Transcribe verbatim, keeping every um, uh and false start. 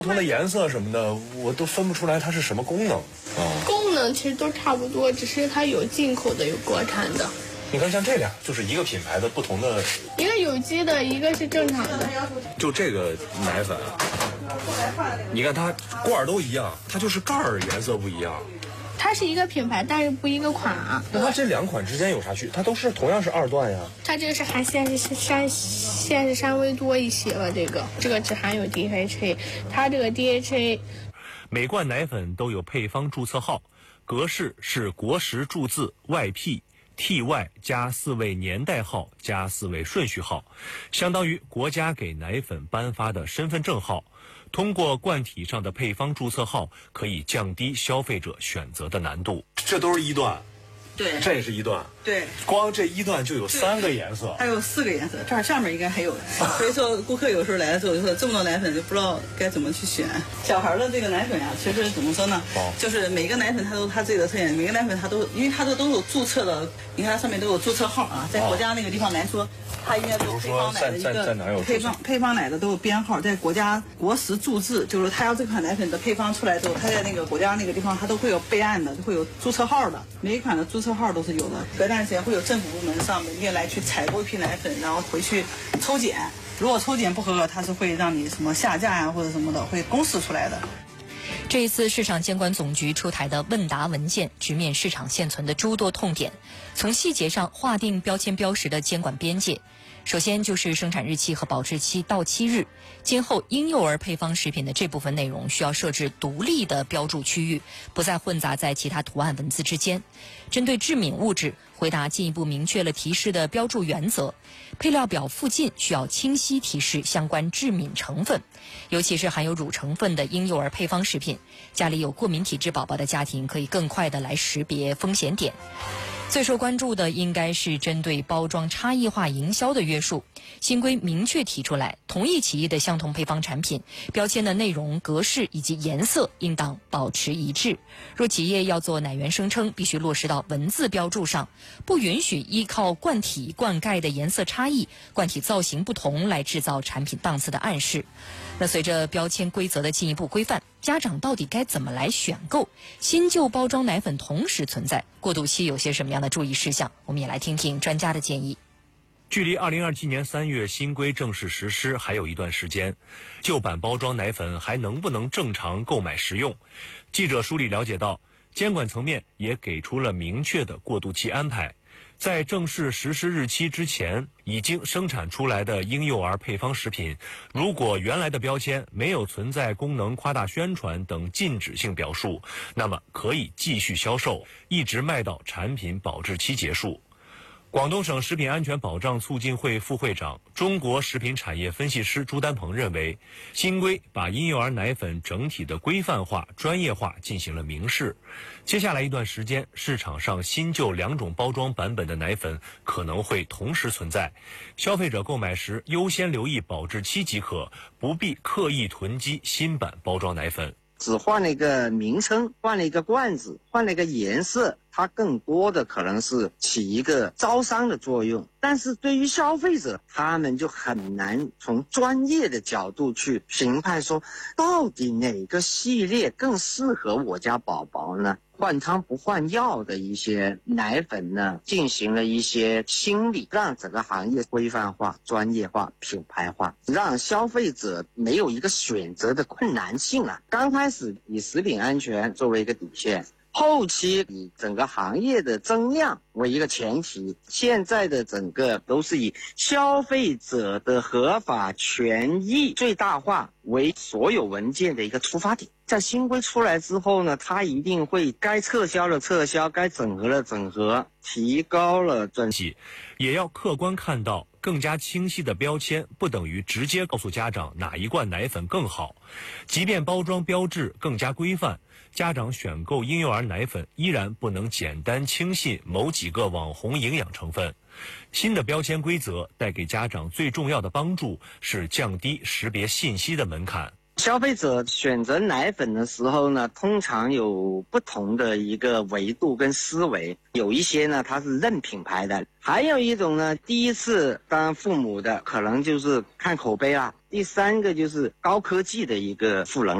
不同的颜色什么的，我都分不出来它是什么功能啊。 功能其实都差不多，只是它有进口的，有国产的。 你看，像这俩就是一个品牌的不同的， 一个有机的，一个是正常的。 就这个奶粉，你看它罐儿都一样，它就是盖儿颜色不一样。 它是一个品牌，但是不一个款啊。 那它这两款之间有啥区别？它都是同样是二段呀。 它这个是含限是山限是稍微多一些了，这个这个只含有 D H A， 它这个 D H A。 每罐奶粉都有配方注册号，格式是国时注字 Y P。T Y 加四位年代号加四位顺序号，相当于国家给奶粉颁发的身份证号。通过罐体上的配方注册号，可以降低消费者选择的难度。 这都是一段， 对， 这也是一段， 对， 光这一段就有三个颜色， 还有四个颜色，这儿下面应该还有。所以说，顾客有时候来的时候就说，这么多奶粉就不知道该怎么去选。小孩的这个奶粉呀、啊，其实怎么说呢？哦，就是每个奶粉它都有它自己的特点，每个奶粉它都，因为它这都有注册的，你看它上面都有注册号啊，在国家那个地方来说，它应该有配方奶的一个配方配方奶的都有编号，在国家国时注字，就是它要这款奶粉的配方出来之后，它在那个国家那个地方它都会有备案的，就会有注册号的，每一款的注册号都是有的。隔段时间会有政府部门上门店来去采购一批奶粉，然后回去抽检，如果抽检不合格，它是会让你什么下架呀、啊、或者什么的，会公示出来的。 这一次市场监管总局出台的问答文件，直面市场现存的诸多痛点，从细节上划定标签标识的监管边界。首先就是生产日期和保质期到期日，今后婴幼儿配方食品的这部分内容需要设置独立的标注区域，不再混杂在其他图案文字之间。针对致敏物质，回答进一步明确了提示的标注原则，配料表附近需要清晰提示相关致敏成分，尤其是含有乳成分的婴幼儿配方食品，家里有过敏体质宝宝的家庭可以更快地来识别风险点。最受关注的应该是针对包装差异化营销的约束。新规明确提出来，同一企业的相同配方产品，标签的内容、格式以及颜色应当保持一致。若企业要做奶源声称，必须落实到文字标注上，不允许依靠罐体、罐盖的颜色差异、罐体造型不同来制造产品档次的暗示。那随着标签规则的进一步规范，家长到底该怎么来选购？新旧包装奶粉同时存在，过渡期有些什么样的注意事项？我们也来听听专家的建议。 距离二零二七年三月新规正式实施还有一段时间，旧版包装奶粉还能不能正常购买食用？记者梳理了解到，监管层面也给出了明确的过渡期安排。在正式实施日期之前，已经生产出来的婴幼儿配方食品，如果原来的标签没有存在功能夸大宣传等禁止性表述，那么可以继续销售，一直卖到产品保质期结束。广东省食品安全保障促进会副会长、中国食品产业分析师朱丹鹏认为，新规把婴幼儿奶粉整体的规范化、专业化进行了明示。接下来一段时间，市场上新旧两种包装版本的奶粉可能会同时存在，消费者购买时优先留意保质期即可，不必刻意囤积新版包装奶粉。 只换了一个名称，换了一个罐子，换了一个颜色，它更多的可能是起一个招商的作用。但是对于消费者，他们就很难从专业的角度去评判说，到底哪个系列更适合我家宝宝呢？换汤不换药的一些奶粉呢，进行了一些清理，让整个行业规范化、专业化、品牌化，让消费者没有一个选择的困难性啊。刚开始以食品安全作为一个底线，后期以整个行业的增量为一个前提，现在的整个都是以消费者的合法权益最大化为所有文件的一个出发点。在新规出来之后呢，它一定会该撤销的撤销，该整合的整合，提高了准系，也要客观看到更加清晰的标签不等于直接告诉家长哪一罐奶粉更好。即便包装标志更加规范，家长选购婴幼儿奶粉依然不能简单轻信某几个网红营养成分。新的标签规则带给家长最重要的帮助是降低识别信息的门槛。 消费者选择奶粉的时候呢，通常有不同的一个维度跟思维，有一些呢它是认品牌的，还有一种呢第一次当父母的可能就是看口碑啦，第三个就是高科技的一个富人。